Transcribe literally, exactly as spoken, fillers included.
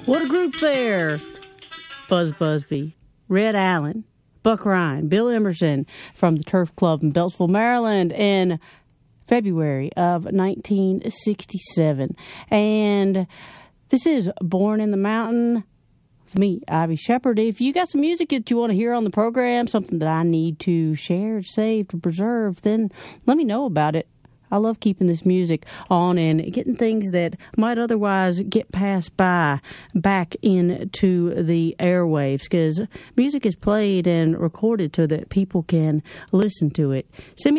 What a group there. Buzz Busby, Red Allen, Buck Ryan, Bill Emerson from the Turf Club in Beltsville, Maryland in February of nineteen sixty-seven. And this is Born in the Mountain with me, Ivy Shepherd. If you got some music that you want to hear on the program, something that I need to share, save, to preserve, then let me know about it. I love keeping this music on and getting things that might otherwise get passed by back into the airwaves, because music is played and recorded so that people can listen to it. Send me